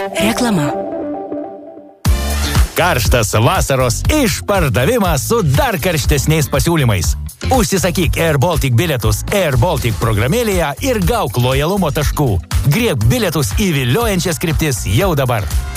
Reklama. Karštas vasaros išpardavimas su dar karštesniais pasiūlymais. Užsisakyk Air Baltic bilietus Air Baltic programėlėje ir gauk lojalumo taškų. Griebk bilietus į viliojančias kryptis jau dabar.